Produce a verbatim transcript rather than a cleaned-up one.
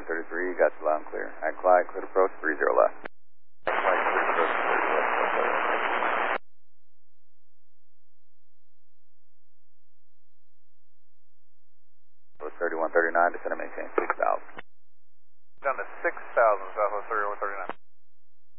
nine thirty-three, you got you loud and clear. At Clyde, clear approach, three zero left. At Clyde, clear approach, three zero left. So thirty-one thirty-nine, descend and maintain six thousand. Down to six thousand, Southwest thirty-one thirty-nine.